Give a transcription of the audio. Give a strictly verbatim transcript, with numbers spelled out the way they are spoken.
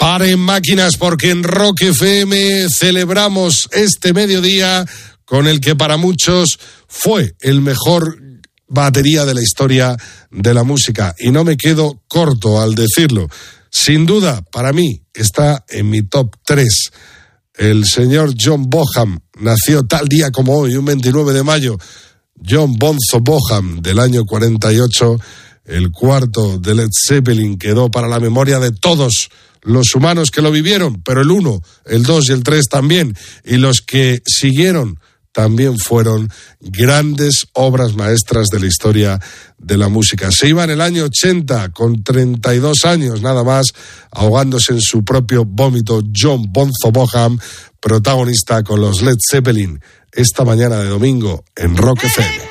Paren máquinas porque en Rock F M celebramos este mediodía con el que para muchos fue el mejor batería de la historia de la música. Y no me quedo corto al decirlo. Sin duda, para mí, está en mi top tres. El señor John Bonham nació tal día como hoy, un veintinueve de mayo. John Bonzo Bonham, del año cuarenta y ocho, el cuarto de Led Zeppelin, quedó para la memoria de todos los humanos que lo vivieron, pero el uno, el dos y el tres también, y los que siguieron también fueron grandes obras maestras de la historia de la música. Se iba en el año ochenta, con treinta y dos años nada más, ahogándose en su propio vómito, John Bonzo Bonham, protagonista con los Led Zeppelin, esta mañana de domingo en Rock F M.